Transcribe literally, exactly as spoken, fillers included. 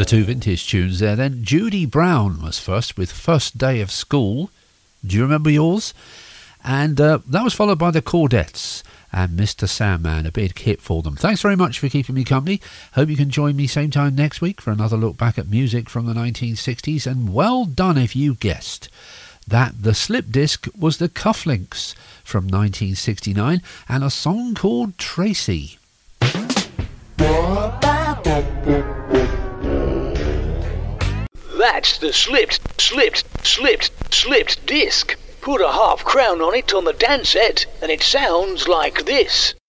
The two vintage tunes there then. Judy Brown was first with First Day of School. Do you remember yours? And uh, that was followed by the Chordettes and Mister Sandman, a big hit for them. Thanks very much for keeping me company. Hope you can join me same time next week for another look back at music from the nineteen sixties. And well done if you guessed that the slip disc was the Cufflinks from nineteen sixty-nine and a song called Tracy. That's the slipped, slipped, slipped, slipped disc. Put a half crown on it on the dance set and it sounds like this.